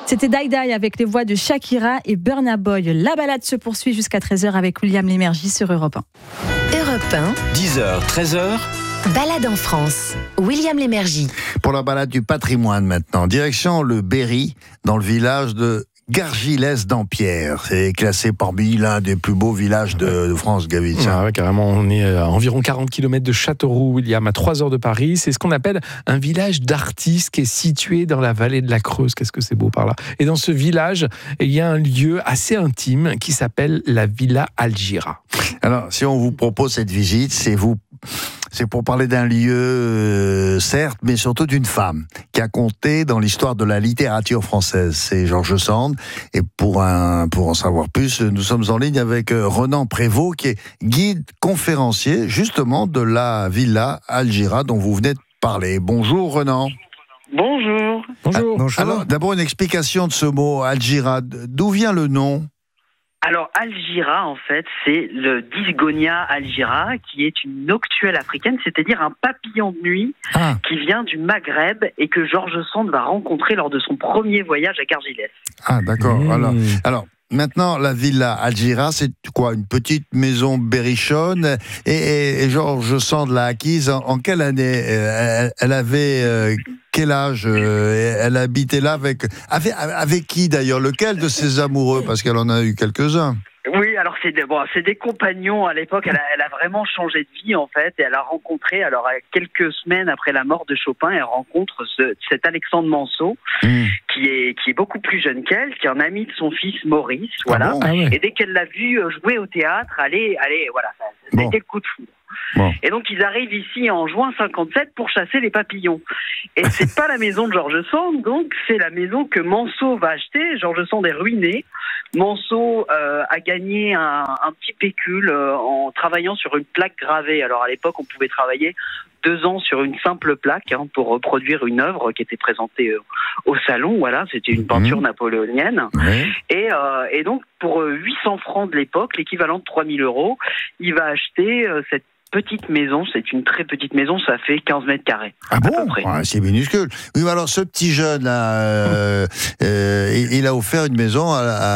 C'était Die Die avec les voix de Shakira et Burna Boy. La balade se poursuit jusqu'à 13h avec William Lémergie sur Europe 1. Europe 1. 10h, 13h. Balade en France. William Lémergie. Pour la balade du patrimoine maintenant. Direction le Berry, dans le village de Gargilès-Dampierre. C'est classé parmi l'un des plus beaux villages de France, Gavitch. Ouais, carrément, on est à environ 40 km de Châteauroux, William, à 3 heures de Paris. C'est ce qu'on appelle un village d'artistes qui est situé dans la vallée de la Creuse. Qu'est-ce que c'est beau par là. Et dans ce village, il y a un lieu assez intime qui s'appelle la Villa Algira. Alors, si on vous propose cette visite, c'est pour parler d'un lieu, certes, mais surtout d'une femme qui a compté dans l'histoire de la littérature française. C'est George Sand. Et pour en savoir plus, nous sommes en ligne avec Renan Prévost, qui est guide conférencier, justement, de la Villa Algira dont vous venez de parler. Bonjour, Renan. Bonjour. Bonjour. Alors, d'abord, une explication de ce mot, Algira. D'où vient le nom ? Alors, Algira, en fait, c'est le Dysgonia algira, qui est une noctuelle africaine, c'est-à-dire un papillon de nuit qui vient du Maghreb et que George Sand va rencontrer lors de son premier voyage à Gargilès. Ah, d'accord. Alors, maintenant, la Villa Algira, c'est quoi ? Une petite maison berrichonne. Et George Sand l'a acquise en quelle année ? Elle avait quel âge ? Elle habitait là avec qui d'ailleurs ? Lequel de ses amoureux ? Parce qu'elle en a eu quelques-uns. Oui, alors c'est des compagnons à l'époque. Elle a vraiment changé de vie en fait. Et elle a rencontré, alors quelques semaines après la mort de Chopin, elle rencontre cet Alexandre Manceau, qui est beaucoup plus jeune qu'elle, qui est un ami de son fils Maurice, voilà. Ah bon ? Et dès qu'elle l'a vu jouer au théâtre, voilà, c'était le coup de foudre. Bon. Et donc ils arrivent ici en juin 57 pour chasser les papillons. Et c'est pas la maison de George Sand, donc c'est la maison que Manceau va acheter. George Sand est ruiné. Manceau a gagné un petit pécule en travaillant sur une plaque gravée. Alors à l'époque, on pouvait travailler 2 ans sur une simple plaque pour reproduire une œuvre qui était présentée au salon. Voilà, c'était une peinture napoléonienne. Oui. Et donc pour 800 francs de l'époque, l'équivalent de 3000 €, il va acheter cette petite maison. C'est une très petite maison, ça fait 15 mètres carrés. Ah bon ? À peu près. Ouais, c'est minuscule. Oui, mais alors ce petit jeune là, il a offert une maison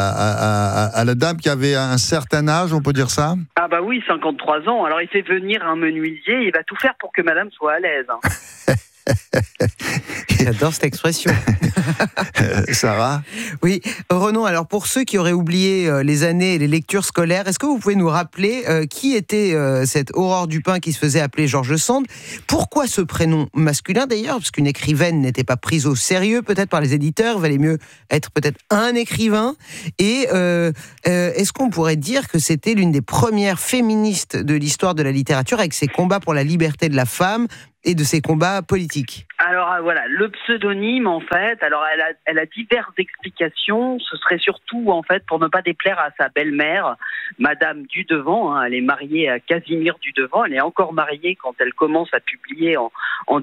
à la dame qui avait un certain âge, on peut dire ça ? Ah bah oui, 53 ans. Alors il fait venir un menuisier, il va tout faire pour que madame soit à l'aise. J'adore cette expression. Sarah ? Oui, Renan, alors pour ceux qui auraient oublié les années et les lectures scolaires, est-ce que vous pouvez nous rappeler qui était cette Aurore Dupin qui se faisait appeler George Sand ? Pourquoi ce prénom masculin d'ailleurs ? Parce qu'une écrivaine n'était pas prise au sérieux peut-être par les éditeurs, il valait mieux être peut-être un écrivain. Et est-ce qu'on pourrait dire que c'était l'une des premières féministes de l'histoire de la littérature avec ses combats pour la liberté de la femme et de ses combats politiques ? Alors voilà, le pseudonyme en fait, alors elle a diverses explications. Ce serait surtout en fait pour ne pas déplaire à sa belle-mère, Madame Dudevant. Elle est mariée à Casimir Dudevant. Elle est encore mariée quand elle commence à publier en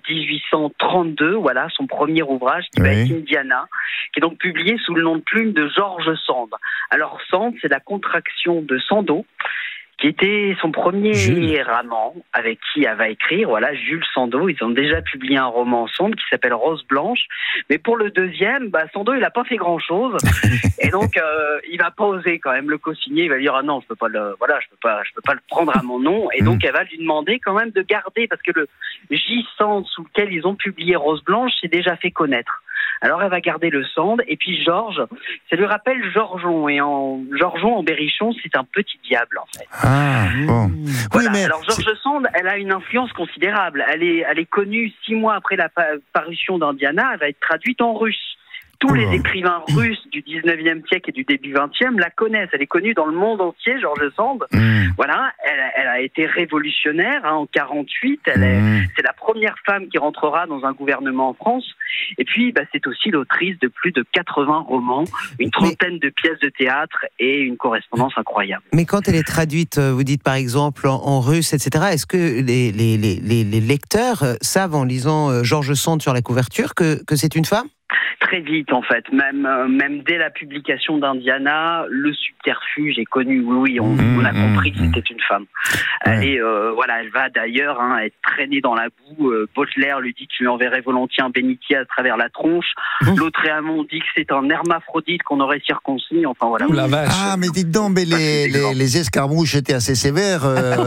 1832. Voilà son premier ouvrage qui va être Indiana, qui est donc publié sous le nom de plume de George Sand. Alors Sand, c'est la contraction de Sandeau, qui était son premier amant, avec qui elle va écrire, voilà, Jules Sandeau. Ils ont déjà publié un roman ensemble qui s'appelle Rose Blanche. Mais pour le deuxième, Sandeau, il n'a pas fait grand-chose. Et donc, il va pas oser quand même le co-signer. Il va dire, ah non, je peux pas le prendre à mon nom. Et donc, elle va lui demander quand même de garder, parce que le J. Sand sous lequel ils ont publié Rose Blanche s'est déjà fait connaître. Alors, elle va garder le Sand. Et puis, Georges, ça lui rappelle Georgeon. Et Georgeon, en berrichon, c'est un petit diable, en fait. Ah, bon. Voilà. Oui, mais alors, George Sand, elle a une influence considérable. Elle est connue 6 mois après la parution d'Indiana. Elle va être traduite en russe. Tous les écrivains russes du 19e siècle et du début 20e la connaissent. Elle est connue dans le monde entier, George Sand. Voilà, elle a été révolutionnaire en 48. C'est la première femme qui rentrera dans un gouvernement en France. Et puis, c'est aussi l'autrice de plus de 80 romans, une trentaine de pièces de théâtre et une correspondance incroyable. Mais quand elle est traduite, vous dites par exemple en russe, etc., est-ce que les lecteurs savent en lisant George Sand sur la couverture que c'est une femme ? Très vite, en fait. Même dès la publication d'Indiana, le subterfuge est connu. Oui, on a compris que c'était une femme. Ouais. Et voilà, elle va d'ailleurs être traînée dans la boue. Baudelaire lui dit qu'il lui enverrait volontiers un bénitier à travers la tronche. L'autre Réamon dit que c'est un hermaphrodite qu'on aurait circoncis. Enfin voilà. Ouh la vache. Ah, mais dites donc, mais les escarmouches étaient assez sévères.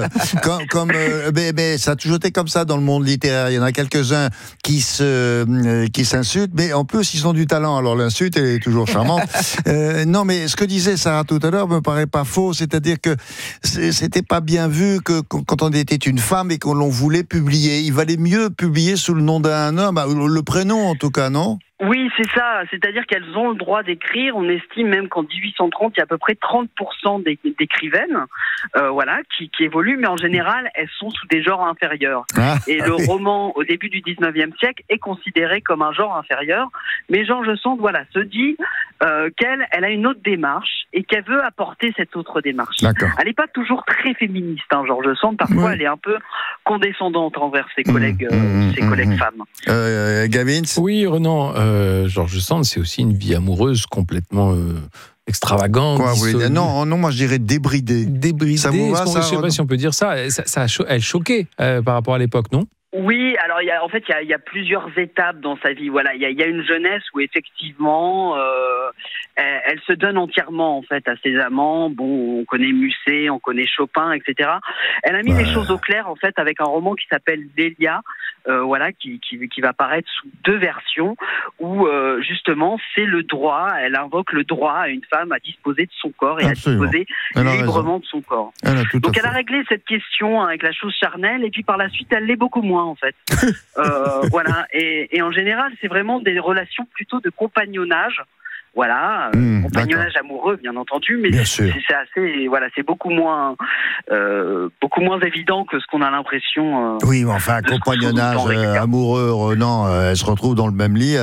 Mais ça a toujours été comme ça dans le monde littéraire. Il y en a quelques-uns qui s'insultent, mais en plus, ils ont du talent. Alors l'insulte est toujours charmante. Non, mais ce que disait Sarah tout à l'heure me paraît pas faux. C'est-à-dire que c'était pas bien vu que quand on était une femme et qu'on l'on voulait publier, il valait mieux publier sous le nom d'un homme, le prénom en tout cas, non ? Oui, c'est ça. C'est-à-dire qu'elles ont le droit d'écrire. On estime même qu'en 1830, il y a à peu près 30% d'écrivaines, voilà, qui évoluent, mais en général, elles sont sous des genres inférieurs. Et le roman, au début du 19e siècle, est considéré comme un genre inférieur. Mais George Sand, voilà, se dit qu'elle a une autre démarche et qu'elle veut apporter cette autre démarche. D'accord. Elle n'est pas toujours très féministe, hein, George Sand. Parfois, elle est un peu condescendante envers ses collègues, femmes. Gavin ? Oui, Renan, George Sand, c'est aussi une vie amoureuse complètement extravagante. Quoi, vous voulez dire ? Non, moi je dirais débridée. Débridée. Ça vous va, je ne sais pas si on peut dire ça. Elle choquait par rapport à l'époque, non ? Oui, alors il y a plusieurs étapes dans sa vie. Voilà, il y a une jeunesse où effectivement elle se donne entièrement en fait à ses amants. Bon, on connaît Musset, on connaît Chopin, etc. Elle a mis les choses au clair en fait avec un roman qui s'appelle Lélia, voilà, qui va paraître sous 2 versions où justement c'est le droit. Elle invoque le droit à une femme à disposer de son corps et Absolument. à disposer librement de son corps. Donc elle a réglé cette question avec la chose charnelle et puis par la suite elle l'est beaucoup moins en fait. Voilà, et en général c'est vraiment des relations plutôt de compagnonnage. Voilà, compagnonnage amoureux bien entendu, mais c'est assez, voilà, c'est beaucoup moins évident que ce qu'on a l'impression. Oui, mais enfin, compagnonnage amoureux, Renan, elle se retrouve dans le même lit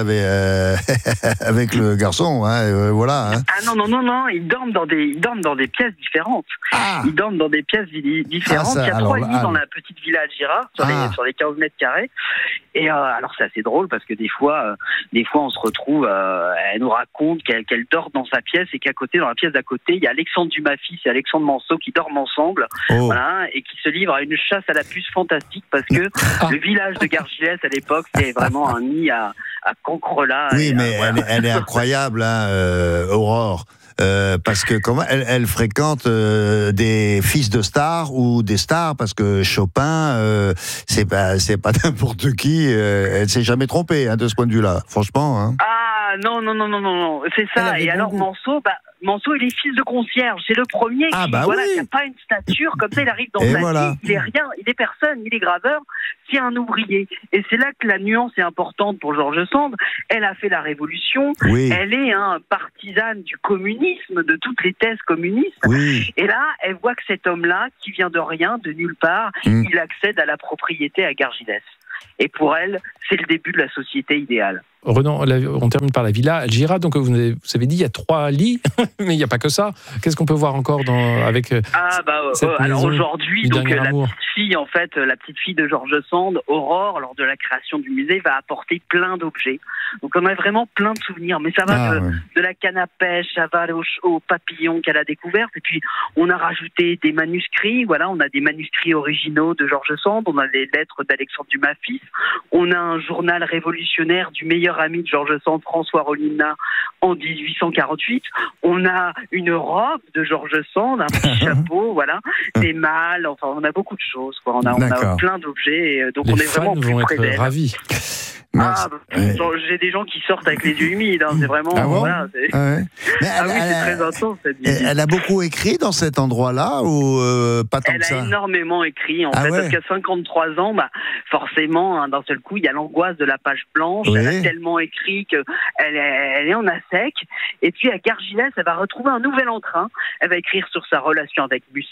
avec le garçon, hein, voilà. Hein. Ah non, ils dorment dans des pièces différentes. Ils dorment dans des pièces différentes. Il y a 3 lits dans la petite villa Algira sur les 15 mètres carrés. Et alors c'est assez drôle parce que des fois on se retrouve, elle nous raconte qu'elle dort dans sa pièce et qu'à côté, dans la pièce d'à côté, il y a Alexandre Dumas fils et Alexandre Manceau qui dorment ensemble, voilà, et qui se livrent à une chasse à la puce fantastique parce que le village de Gargilès à l'époque, c'est vraiment un nid à cancrelat. Oui, mais elle est incroyable, hein, Aurore. Parce que comment elle fréquente des fils de stars ou des stars, parce que Chopin, c'est pas n'importe qui. Elle s'est jamais trompée, hein, de ce point de vue-là, franchement. Hein. Ah non, c'est ça. Et alors Manceau, il est fils de concierge. C'est le premier qui n'a pas une stature comme ça. Il arrive dans sa vie, il est rien, il est personne, il est graveur. C'est un ouvrier. Et c'est là que la nuance est importante pour George Sand. Elle a fait la révolution. Oui. Elle est partisane du communisme, de toutes les thèses communistes. Oui. Et là, elle voit que cet homme-là, qui vient de rien, de nulle part, il accède à la propriété à Gargilès. Et pour elle, c'est le début de la société idéale. Renan, on termine par la villa Algira. Donc vous avez dit il y a 3 lits, mais il n'y a pas que ça. Qu'est-ce qu'on peut voir encore avec alors aujourd'hui, donc la petite fille de George Sand, Aurore, lors de la création du musée, va apporter plein d'objets. Donc on a vraiment plein de souvenirs, mais ça va de la canne à pêche, ça va aux papillons qu'elle a découvertes, et puis on a rajouté des manuscrits. Voilà, on a des manuscrits originaux de George Sand, on a les lettres d'Alexandre Dumas fils, on a un journal révolutionnaire du meilleur ami de George Sand, François Rollinat, en 1848. On a une robe de George Sand, un petit chapeau, voilà, des malles, enfin on a beaucoup de choses, quoi. On a plein d'objets, et donc les on est vraiment plus près d'elle. Ravis. J'ai des gens qui sortent avec les yeux humides, hein, c'est vraiment. Voilà, c'est très intense cette visite. Elle a beaucoup écrit dans cet endroit-là ou pas tant que ça? Elle a énormément écrit en fait, parce qu'à 53 ans, forcément, d'un seul coup, il y a l'angoisse de la page blanche. Elle a tellement écrit qu'elle est en sec. Et puis à Gargilès, elle va retrouver un nouvel entrain. Elle va écrire sur sa relation avec Musset.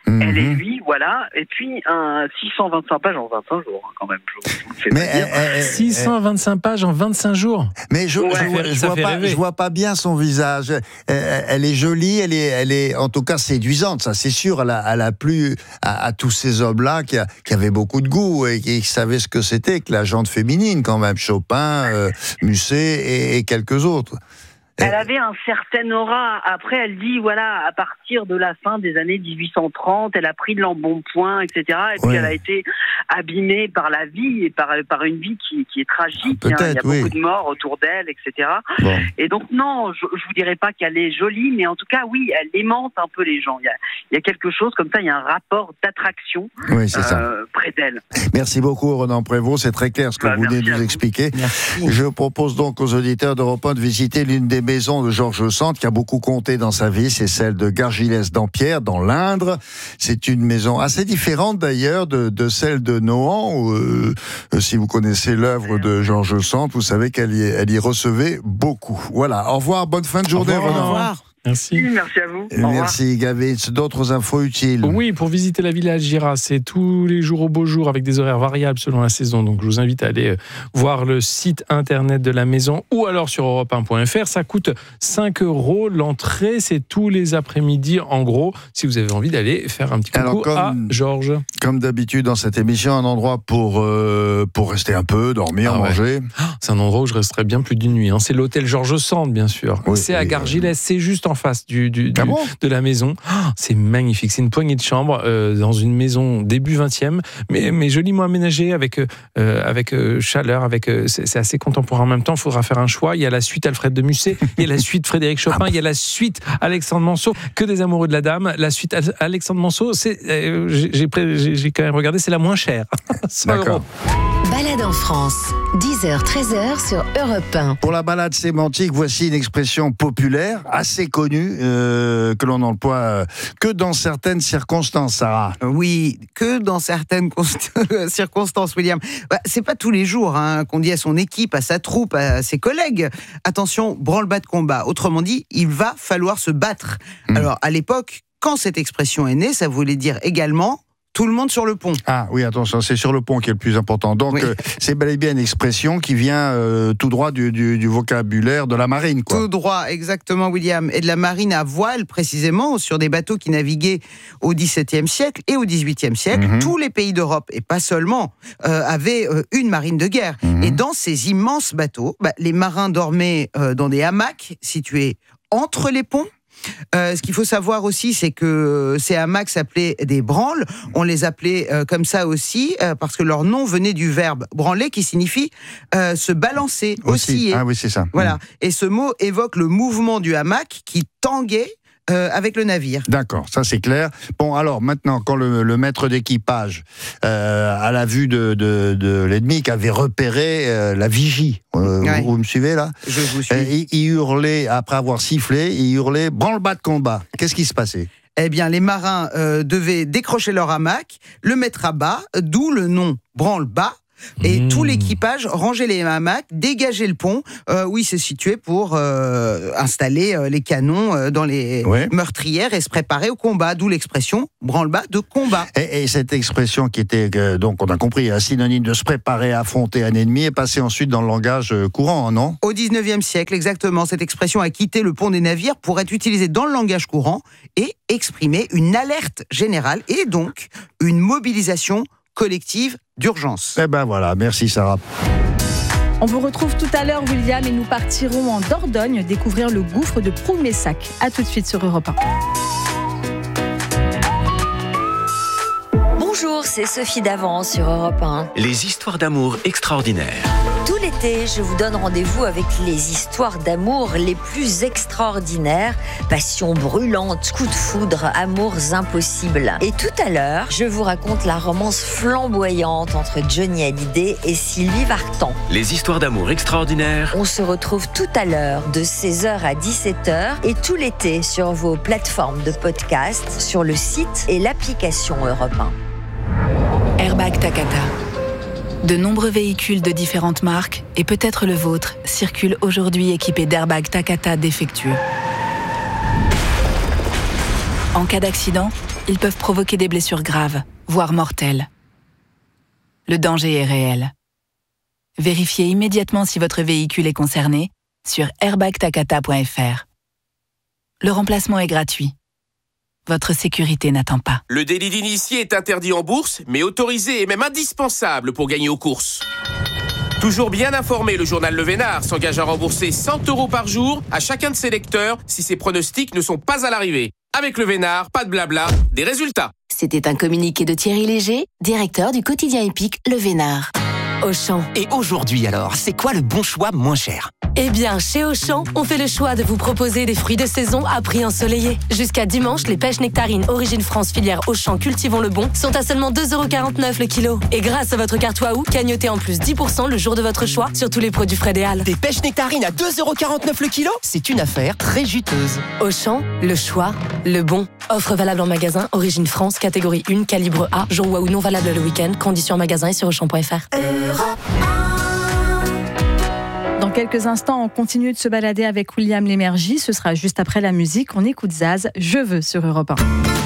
Elle et lui, voilà. Et puis, 625 pages en 25 jours, hein, quand même. Je vous le fais dire. 625 pages en 25 jours. Mais je vois pas bien son visage. Elle est jolie, elle est en tout cas séduisante, ça c'est sûr. Elle a plu à tous ces hommes-là qui avaient beaucoup de goût et qui savaient ce que c'était que la jante féminine quand même. Chopin, Musset et quelques autres. Elle avait un certain aura. Après, elle dit, voilà, à partir de la fin des années 1830, elle a pris de l'embonpoint, etc. Et puis, elle a été abîmée par la vie et par une vie qui est tragique. Il y a beaucoup de morts autour d'elle, etc. Bon. Et donc, non, je vous dirais pas qu'elle est jolie, mais en tout cas, oui, elle aimante un peu les gens. Il y a quelque chose comme ça, il y a un rapport d'attraction près d'elle. Merci beaucoup, Ronan Prévost. C'est très clair ce que vous venez de nous expliquer. Merci. Je propose donc aux auditeurs d'Europe 1 de visiter l'une des maison de Georges Sand qui a beaucoup compté dans sa vie, c'est celle de Gargilès-Dampierre dans l'Indre. C'est une maison assez différente d'ailleurs de celle de Nohant. Si vous connaissez l'œuvre de Georges Sand, vous savez qu'elle y recevait beaucoup. Voilà, au revoir, bonne fin de journée, Ronan. Au revoir. Merci. Merci à vous. Merci Gavitz. D'autres infos utiles? Oui, pour visiter la Villa Gira, c'est tous les jours au beau jour avec des horaires variables selon la saison. Donc je vous invite à aller voir le site internet de la maison ou alors sur europe1.fr. Ça coûte 5 € l'entrée. C'est tous les après-midi en gros. Si vous avez envie d'aller faire un petit coucou à Georges. Comme d'habitude dans cette émission, un endroit pour rester un peu, dormir, manger. C'est un endroit où je resterai bien plus d'une nuit. C'est l'hôtel Georges Sand, bien sûr. Oui, c'est à Gargilès. C'est juste en face de la maison. C'est magnifique. C'est une poignée de chambres dans une maison début 20e, mais joliment aménagée avec chaleur. C'est assez contemporain en même temps. Il faudra faire un choix. Il y a la suite Alfred de Musset, il y a la suite Frédéric Chopin, il y a la suite Alexandre Manceau. Que des amoureux de la dame. La suite Alexandre Manceau, j'ai quand même regardé, c'est la moins chère. 100 €. Balade en France, 10h, 13h sur Europe 1. Pour la balade sémantique, voici une expression populaire, assez connue, que l'on emploie que dans certaines circonstances, Sarah. Oui, que dans certaines circonstances, William. C'est pas tous les jours qu'on dit à son équipe, à sa troupe, à ses collègues, attention, branle-bas de combat. Autrement dit, il va falloir se battre. Alors, à l'époque, quand cette expression est née, ça voulait dire également tout le monde sur le pont. Ah oui, attention, c'est sur le pont qui est le plus important. Donc, c'est bel et bien une expression qui vient tout droit du vocabulaire de la marine, quoi. Tout droit, exactement, William. Et de la marine à voile, précisément, sur des bateaux qui naviguaient au XVIIe siècle et au XVIIIe siècle. Tous les pays d'Europe, et pas seulement, avaient une marine de guerre. Et dans ces immenses bateaux, les marins dormaient dans des hamacs situés entre les ponts. Ce qu'il faut savoir aussi, c'est que ces hamacs s'appelaient des branles. On les appelait comme ça aussi parce que leur nom venait du verbe branler qui signifie se balancer, osciller. Ah oui, c'est ça. Voilà. Et ce mot évoque le mouvement du hamac qui tanguait avec le navire. D'accord, ça c'est clair. Bon, alors maintenant, quand le maître d'équipage, à la vue de l'ennemi qui avait repéré la vigie, vous me suivez là? Je vous suis. Il hurlait, après avoir sifflé, il hurlait branle-bas de combat. Qu'est-ce qui se passait? Eh bien, les marins devaient décrocher leur hamac, le mettre à bas, d'où le nom branle-bas. Et tout l'équipage rangeait les hamacs, dégageait le pont où il se situait pour installer les canons dans les meurtrières et se préparer au combat, d'où l'expression branle-bas de combat. Et cette expression qui était, donc on a compris, un synonyme de se préparer à affronter un ennemi est passée ensuite dans le langage courant, non? Au 19e siècle, exactement, cette expression a quitté le pont des navires pour être utilisée dans le langage courant et exprimer une alerte générale et donc une mobilisation collective d'urgence. Eh ben voilà, merci Sarah. On vous retrouve tout à l'heure, William, et nous partirons en Dordogne découvrir le gouffre de Ploumessac. A tout de suite sur Europe 1. Bonjour, c'est Sophie Davant sur Europe 1. Les histoires d'amour extraordinaires. Tout l'été, je vous donne rendez-vous avec les histoires d'amour les plus extraordinaires. Passion brûlante, coups de foudre, amours impossibles. Et tout à l'heure, je vous raconte la romance flamboyante entre Johnny Hallyday et Sylvie Vartan. Les histoires d'amour extraordinaires. On se retrouve tout à l'heure de 16h à 17h et tout l'été sur vos plateformes de podcast, sur le site et l'application Europe 1. Airbag Takata. De nombreux véhicules de différentes marques, et peut-être le vôtre, circulent aujourd'hui équipés d'airbags Takata défectueux. En cas d'accident, ils peuvent provoquer des blessures graves, voire mortelles. Le danger est réel. Vérifiez immédiatement si votre véhicule est concerné sur airbagtakata.fr. Le remplacement est gratuit. Votre sécurité n'attend pas. Le délit d'initié est interdit en bourse, mais autorisé et même indispensable pour gagner aux courses. Toujours bien informé, le journal Le Vénard s'engage à rembourser 100 € par jour à chacun de ses lecteurs si ses pronostics ne sont pas à l'arrivée. Avec Le Vénard, pas de blabla, des résultats. C'était un communiqué de Thierry Léger, directeur du quotidien épique Le Vénard. Auchan. Et aujourd'hui alors, c'est quoi le bon choix moins cher ? Eh bien, chez Auchan, on fait le choix de vous proposer des fruits de saison à prix ensoleillé. Jusqu'à dimanche, les pêches nectarines Origine France filière Auchan Cultivons le Bon sont à seulement 2,49 € le kilo. Et grâce à votre carte Waouh, cagnotez en plus 10% le jour de votre choix sur tous les produits frais des Halles. Des pêches nectarines à 2,49 € le kilo ? C'est une affaire très juteuse. Auchan, le choix, le bon. Offre valable en magasin, Origine France, catégorie 1, calibre A, jour Waouh non valable le week-end, conditions en magasin et sur Auchan.fr. Dans quelques instants, on continue de se balader avec William Lémergie. Ce sera juste après la musique. On écoute Zaz, Je veux sur Europe 1.